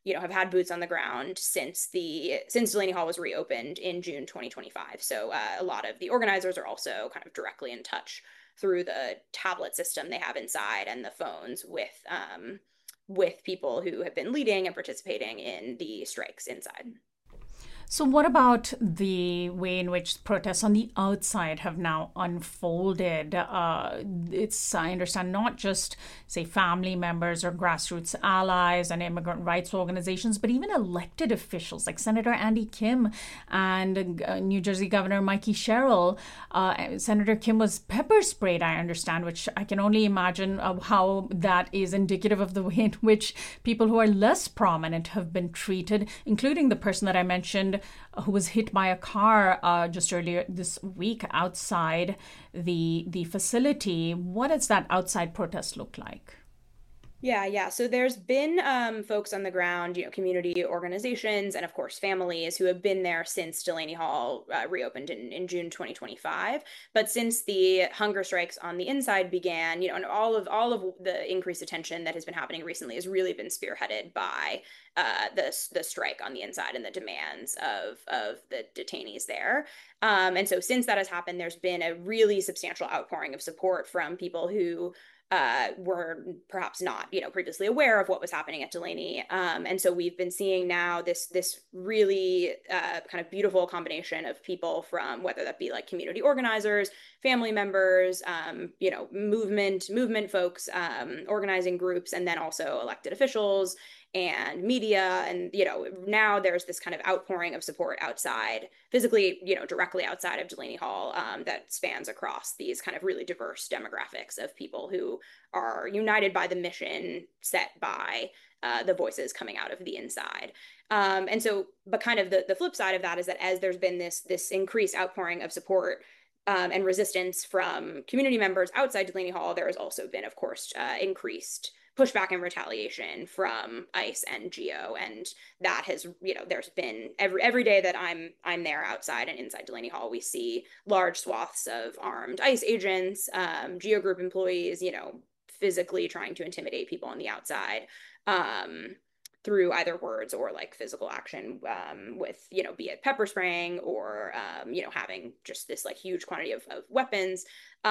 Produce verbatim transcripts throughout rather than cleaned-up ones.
you know, have had boots on the ground since the since Delaney Hall was reopened in June twenty twenty-five. So uh, a lot of the organizers are also kind of directly in touch through the tablet system they have inside and the phones with um, with people who have been leading and participating in the strikes inside. So, what about the way in which protests on the outside have now unfolded? Uh, it's, I understand, not just, say, family members or grassroots allies and immigrant rights organizations, but even elected officials like Senator Andy Kim and uh, New Jersey Governor Mikey Sherrill. Uh, Senator Kim was pepper sprayed, I understand, which I can only imagine uh, how that is indicative of the way in which people who are less prominent have been treated, including the person that I mentioned who was hit by a car uh, just earlier this week outside the the facility. What does that outside protest look like? Yeah, yeah. So there's been um, folks on the ground, you know, community organizations, and of course families who have been there since Delaney Hall uh, reopened in, in June twenty twenty-five. But since the hunger strikes on the inside began, you know, and all of all of the increased attention that has been happening recently has really been spearheaded by uh, the the strike on the inside and the demands of of the detainees there. Um, and so since that has happened, there's been a really substantial outpouring of support from people who uh, were perhaps not, you know, previously aware of what was happening at Delaney. Um, and so we've been seeing now this this really uh, kind of beautiful combination of people from whether that be like community organizers, family members, um, you know, movement movement folks, um, organizing groups, and then also elected officials and media. And, you know, now there's this kind of outpouring of support outside, physically, you know, directly outside of Delaney Hall, um, that spans across these kind of really diverse demographics of people who are united by the mission set by uh, the voices coming out of the inside. Um, and so, but kind of the, the flip side of that is that as there's been this, this increased outpouring of support um, and resistance from community members outside Delaney Hall, there has also been, of course, uh, increased pushback and retaliation from ICE and GEO, and that has, you know, there's been every every day that I'm I'm there outside and inside Delaney Hall, we see large swaths of armed ICE agents, um, GEO Group employees, you know, physically trying to intimidate people on the outside. Um, through either words or like physical action, um, with, you know, be it pepper spraying or, um, you know, having just this like huge quantity of, of weapons.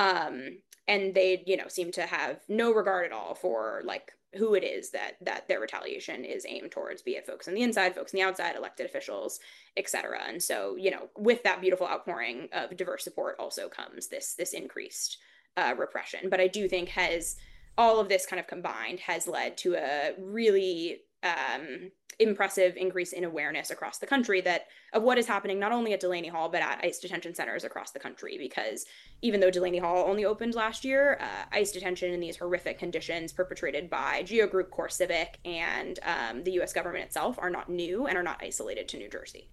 Um, and they, you know, seem to have no regard at all for like who it is that that their retaliation is aimed towards, be it folks on the inside, folks on the outside, elected officials, et cetera. And so, you know, with that beautiful outpouring of diverse support also comes this this increased uh, repression. But I do think has all of this kind of combined has led to a really um, impressive increase in awareness across the country that of what is happening not only at Delaney Hall but at ICE detention centers across the country. Because even though Delaney Hall only opened last year, uh, ICE detention in these horrific conditions perpetrated by GEO Group, CoreCivic, and um, the U S government itself are not new and are not isolated to New Jersey.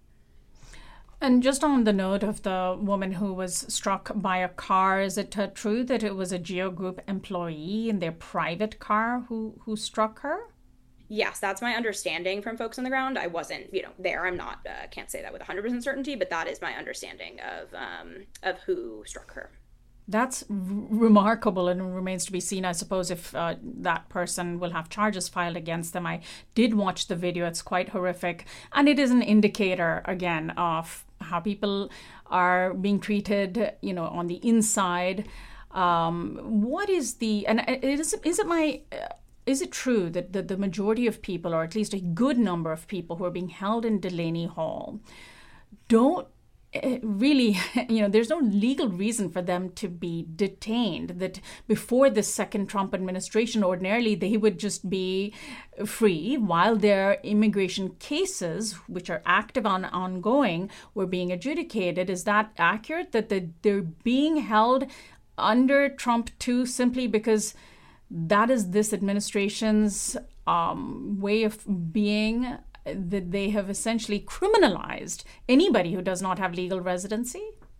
And just on the note of the woman who was struck by a car, is it uh, true that it was a GEO Group employee in their private car who, who struck her? Yes, that's my understanding from folks on the ground. I wasn't, you know, there. I'm not, uh, can't say that with one hundred percent certainty, but that is my understanding of um, of who struck her. That's r- remarkable and remains to be seen, I suppose, if uh, that person will have charges filed against them. I did watch the video. It's quite horrific. And it is an indicator, again, of how people are being treated, you know, on the inside. Um, what is the, and is, is it my, uh, is it true that the, the majority of people, or at least a good number of people who are being held in Delaney Hall, don't really, you know, there's no legal reason for them to be detained? That before the second Trump administration, ordinarily they would just be free while their immigration cases, which are active and ongoing, were being adjudicated. Is that accurate, that the, they're being held under Trump too, simply because that is this administration's um, way of being, that they have essentially criminalized anybody who does not have legal residency?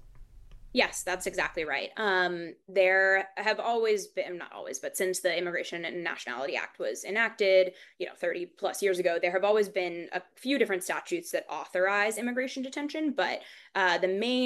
Yes, that's exactly right. Um, there have always been, not always, but since the Immigration and Nationality Act was enacted, you know, thirty plus years ago, there have always been a few different statutes that authorize immigration detention. But uh, the main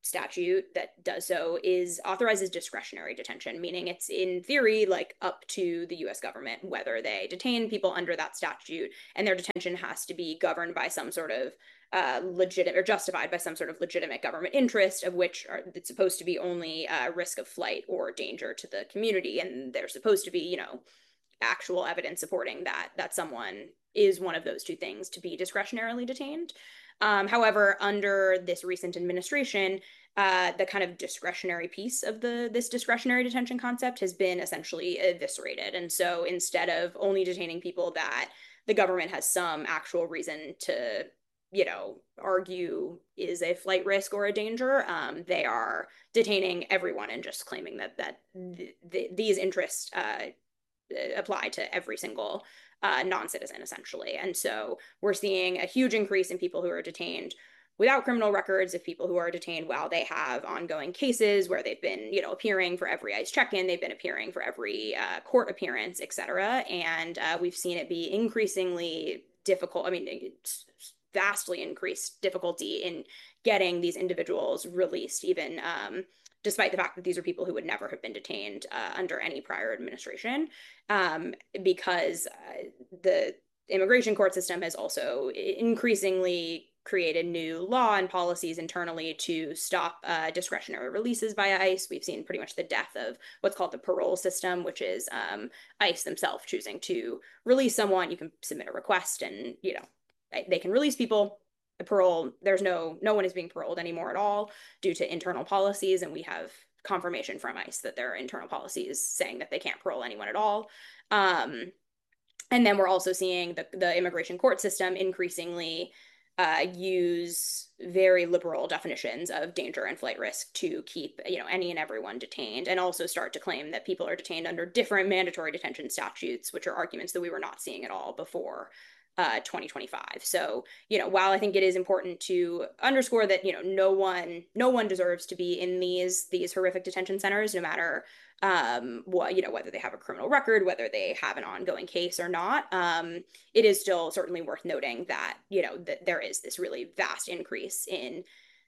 statute that does so is authorizes discretionary detention, meaning it's in theory like up to the U S government whether they detain people under that statute, and their detention has to be governed by some sort of uh, legitimate or justified by some sort of legitimate government interest, of which are, it's supposed to be only uh, risk of flight or danger to the community, and there's supposed to be, you know, actual evidence supporting that that someone is one of those two things to be discretionarily detained. Um, however, under this recent administration, uh, the kind of discretionary piece of the this discretionary detention concept has been essentially eviscerated. And so instead of only detaining people that the government has some actual reason to, you know, argue is a flight risk or a danger, um, they are detaining everyone and just claiming that that th- th- these interests uh, apply to every single uh, non-citizen, essentially. And so we're seeing a huge increase in people who are detained without criminal records, of people who are detained while they have ongoing cases where they've been, you know, appearing for every ICE check-in, they've been appearing for every uh, court appearance, et cetera. And uh, we've seen it be increasingly difficult. I mean, it's vastly increased difficulty in getting these individuals released, even um, despite the fact that these are people who would never have been detained uh, under any prior administration, um, because uh, the immigration court system has also increasingly created new law and policies internally to stop uh, discretionary releases by ICE. We've seen pretty much the death of what's called the parole system, which is um, ICE themselves choosing to release someone. You can submit a request and, you know, they can release people. The parole, there's no, no one is being paroled anymore at all due to internal policies. And we have confirmation from ICE that there are internal policies saying that they can't parole anyone at all. Um, and then we're also seeing the, the immigration court system increasingly uh, use very liberal definitions of danger and flight risk to keep, you know, any and everyone detained, and also start to claim that people are detained under different mandatory detention statutes, which are arguments that we were not seeing at all before uh, twenty twenty-five. So, you know, while I think it is important to underscore that, you know, no one, no one deserves to be in these, these horrific detention centers, no matter um, what, you know, whether they have a criminal record, whether they have an ongoing case or not. Um, it is still certainly worth noting that, you know, that there is this really vast increase in,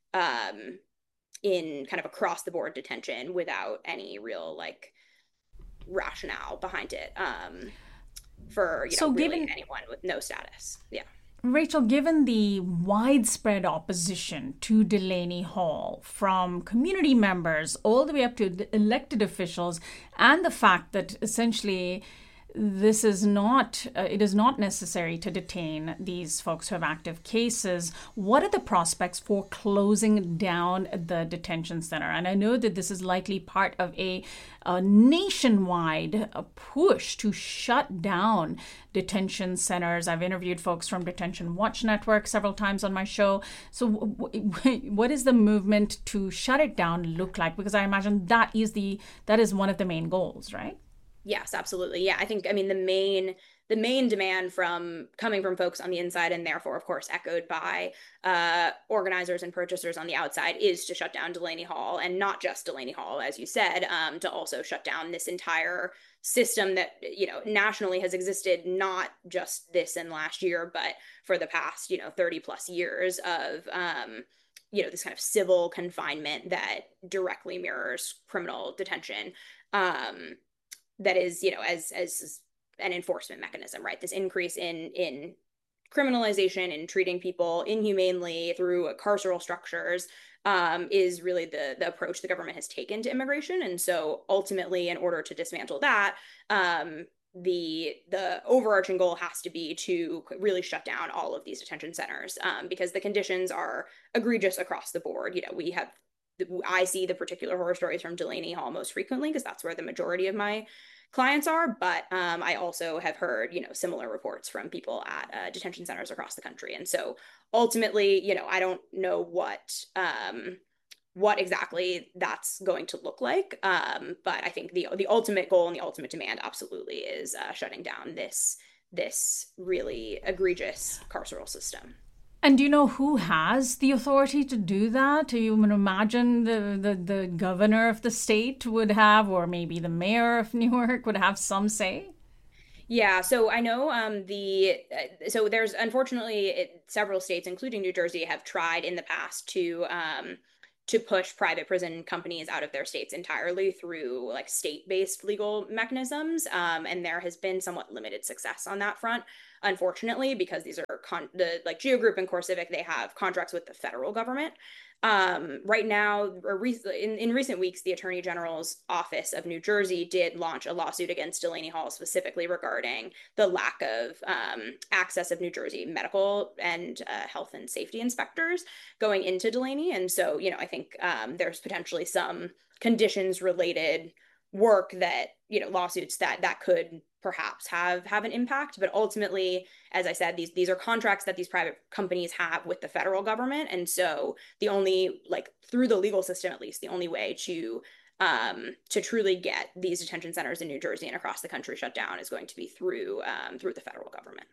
um, in kind of across the board detention without any real like rationale behind it. Um, for, you know, so really given, anyone with no status. Yeah. Rachel, given the widespread opposition to Delaney Hall from community members all the way up to the elected officials, and the fact that essentially this is not, uh, it is not necessary to detain these folks who have active cases, what are the prospects for closing down the detention center? And I know that this is likely part of a, a nationwide uh, push to shut down detention centers. I've interviewed folks from Detention Watch Network several times on my show. So w- w- what is the movement to shut it down look like? Because I imagine that is the that is one of the main goals, right? Yes, absolutely. Yeah, I think, I mean, the main the main demand from coming from folks on the inside, and therefore, of course, echoed by uh, organizers and purchasers on the outside, is to shut down Delaney Hall, and not just Delaney Hall, as you said, um, to also shut down this entire system that, you know, nationally has existed, not just this and last year, but for the past, you know, thirty plus years of, um, you know, this kind of civil confinement that directly mirrors criminal detention. Um, that is, you know, as as an enforcement mechanism, right? This increase in in criminalization and treating people inhumanely through carceral structures um, is really the the approach the government has taken to immigration. And so ultimately, in order to dismantle that, um, the the overarching goal has to be to really shut down all of these detention centers, um, because the conditions are egregious across the board. You know, we have I see the particular horror stories from Delaney Hall most frequently because that's where the majority of my clients are. But um, I also have heard, you know, similar reports from people at uh, detention centers across the country. And so ultimately, you know, I don't know what um, what exactly that's going to look like. Um, but I think the the ultimate goal and the ultimate demand absolutely is uh, shutting down this this really egregious carceral system. And do you know who has the authority to do that? Do you imagine the, the, the governor of the state would have, or maybe the mayor of Newark would have some say? Yeah, so I know um, the uh, so there's unfortunately it, several states, including New Jersey, have tried in the past to um, to push private prison companies out of their states entirely through like state-based legal mechanisms. Um, and there has been somewhat limited success on that front, unfortunately, because these are con- the like Geo Group and CoreCivic, they have contracts with the federal government. Um, right now, or re- in, in recent weeks, the Attorney General's office of New Jersey did launch a lawsuit against Delaney Hall specifically regarding the lack of um, access of New Jersey medical and uh, health and safety inspectors going into Delaney. And so, you know, I think um, there's potentially some conditions related work that, you know, lawsuits that that could perhaps have have an impact. But ultimately, as I said, these these are contracts that these private companies have with the federal government. And so the only, like through the legal system, at least, the only way to um, to truly get these detention centers in New Jersey and across the country shut down is going to be through um, through the federal government.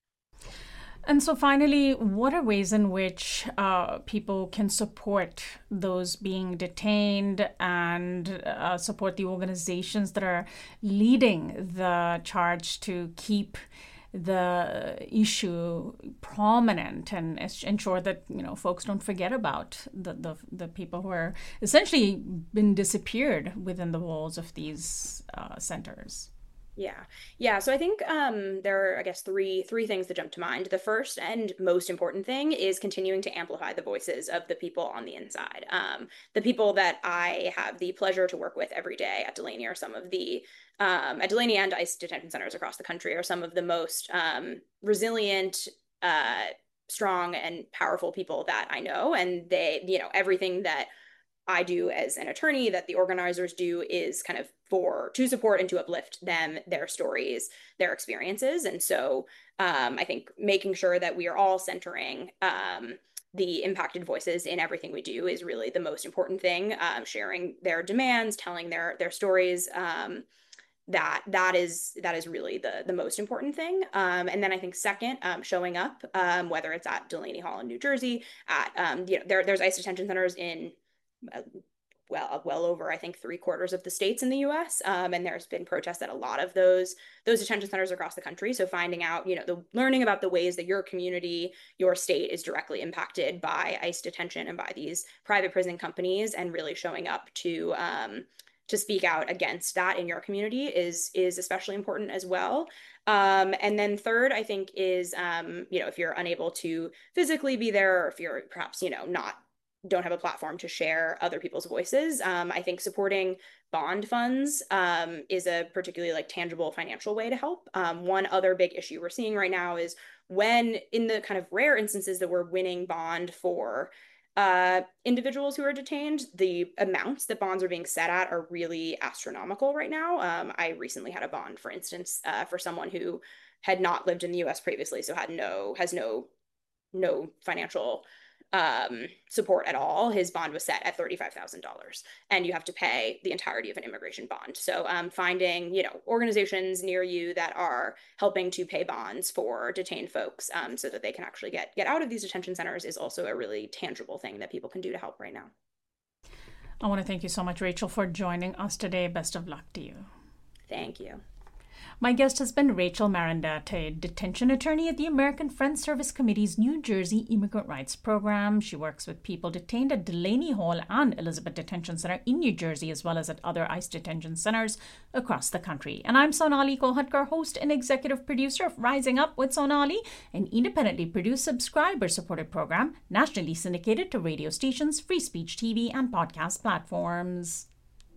And so finally, what are ways in which uh, people can support those being detained and uh, support the organizations that are leading the charge to keep the issue prominent and ensure that, you know, folks don't forget about the, the, the people who are essentially been disappeared within the walls of these uh, centers? Yeah. Yeah. So I think um, there are, I guess, three three things that jump to mind. The first and most important thing is continuing to amplify the voices of the people on the inside. Um, the people that I have the pleasure to work with every day at Delaney are some of the, um, at Delaney and ICE detention centers across the country are some of the most um, resilient, uh, strong, and powerful people that I know. And they, you know, everything that I do as an attorney, that the organizers do, is kind of for to support and to uplift them, their stories, their experiences. And so um, I think making sure that we are all centering um, the impacted voices in everything we do is really the most important thing. Um, sharing their demands, telling their their stories. Um, that that is that is really the the most important thing. Um, and then I think second, um, showing up, um, whether it's at Delaney Hall in New Jersey, at um, you know there there's ICE detention centers in well, well over, I think, three quarters of the states in the U S. Um, and there's been protests at a lot of those those detention centers across the country. So finding out, you know, the learning about the ways that your community, your state is directly impacted by ICE detention and by these private prison companies, and really showing up to um, to speak out against that in your community is is especially important as well. Um, and then third, I think, is um, you know, if you're unable to physically be there, or if you're perhaps, you know, not don't have a platform to share other people's voices. Um, I think supporting bond funds um, is a particularly like tangible financial way to help. Um, one other big issue we're seeing right now is when, in the kind of rare instances that we're winning bond for uh, individuals who are detained, the amounts that bonds are being set at are really astronomical right now. Um, I recently had a bond, for instance, uh, for someone who had not lived in the U S previously, so had no has no no financial um, support at all. His bond was set at thirty-five thousand dollars, and you have to pay the entirety of an immigration bond. So um, finding, you know, organizations near you that are helping to pay bonds for detained folks um, so that they can actually get, get out of these detention centers is also a really tangible thing that people can do to help right now. I want to thank you so much, Rachel, for joining us today. Best of luck to you. Thank you. My guest has been Rachel Marandate, detention attorney at the American Friends Service Committee's New Jersey Immigrant Rights Program. She works with people detained at Delaney Hall and Elizabeth Detention Center in New Jersey, as well as at other ICE detention centers across the country. And I'm Sonali Kolhatkar, host and executive producer of Rising Up with Sonali, an independently produced, subscriber-supported program nationally syndicated to radio stations, free speech T V, and podcast platforms.